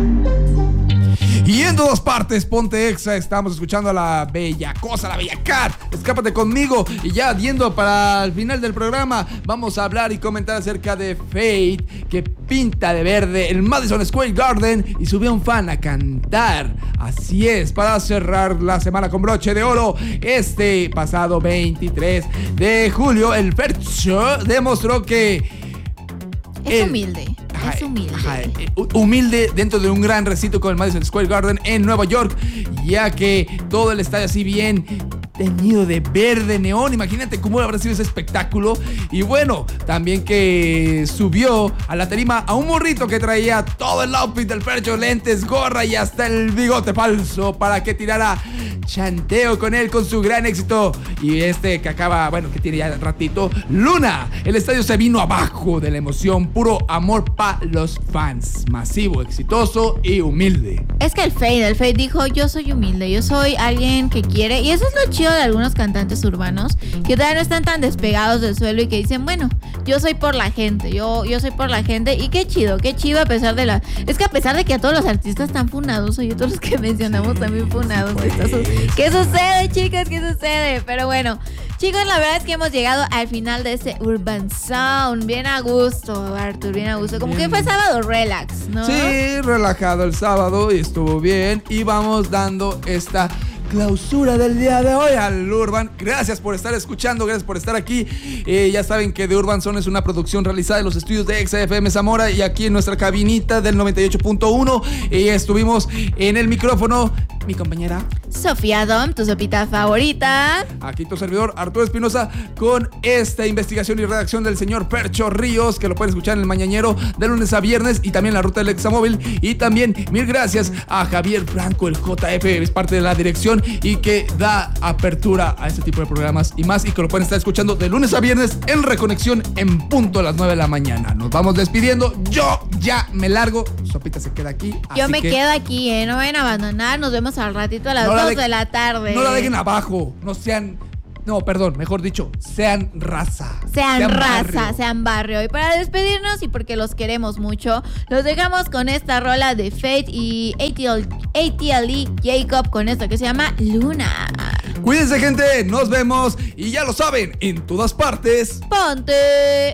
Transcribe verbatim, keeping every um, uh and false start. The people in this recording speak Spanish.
Y en todas partes, Ponte Exa, estamos escuchando a la bella cosa, la bella cat. Escápate conmigo. Y ya yendo para el final del programa, vamos a hablar y comentar acerca de Fate, que pinta de verde el Madison Square Garden y subió un fan a cantar. Así es, para cerrar la semana con broche de oro, este pasado veintitrés de julio, el Fercho demostró que es el, humilde. Es humilde. Ajá, humilde dentro de un gran recinto como el Madison Square Garden en Nueva York, ya que todo el estadio así bien teñido de verde neón. Imagínate cómo habrá sido ese espectáculo. Y bueno, también que subió a la tarima a un morrito que traía todo el outfit del Fercho, lentes, gorra y hasta el bigote falso, para que tirara chanteo con él, con su gran éxito. Y este que acaba, bueno, que tiene ya ratito, Luna. El estadio se vino abajo de la emoción, puro amor para los fans. Masivo, exitoso y humilde. Es que el Fate, el Fate dijo, yo soy humilde, yo soy alguien que quiere. Y eso es lo chido de algunos cantantes urbanos, que todavía no están tan despegados del suelo y que dicen, bueno, yo soy por la gente, yo, yo soy por la gente. Y qué chido, qué chido a pesar de la... Es que a pesar de que a todos los artistas están funados, y otros que mencionamos sí, también funados. Pues. ¿Qué sucede, chicas? ¿Qué sucede? Pero bueno, chicos, la verdad es que hemos llegado al final de este Urban Sound. Bien a gusto, Arthur, bien a gusto. Como bien. Que fue sábado relax, ¿no? Sí, relajado el sábado y estuvo bien. Y vamos dando esta clausura del día de hoy al Urban. Gracias por estar escuchando, gracias por estar aquí. Eh, ya saben que The Urban Zone es una producción realizada en los estudios de Exa F M Zamora y aquí en nuestra cabinita del noventa y ocho punto uno. Y estuvimos en el micrófono mi compañera Sofía Dom, tu sopita favorita. Aquí tu servidor Arturo Espinosa, con esta investigación y redacción del señor Fercho Ríos, que lo pueden escuchar en el Mañanero de lunes a viernes y también en la ruta del Examóvil. Y también mil gracias a Javier Franco, el J F, es parte de la dirección y que da apertura a este tipo de programas y más, y que lo pueden estar escuchando de lunes a viernes en Reconexión en punto a las nueve de la mañana. Nos vamos despidiendo. Yo ya me largo. Sopita se queda aquí. Yo me que... quedo aquí, ¿eh? No vayan a abandonar. Nos vemos al ratito a las no dos de... de la tarde. No la dejen abajo. No sean... No, perdón, mejor dicho, sean raza. Sean, sean raza, barrio. sean barrio. Y para despedirnos y porque los queremos mucho, los dejamos con esta rola de Fate y A T L E Jacob, con esto que se llama Luna. Cuídense, gente, nos vemos y ya lo saben, en todas partes, Ponte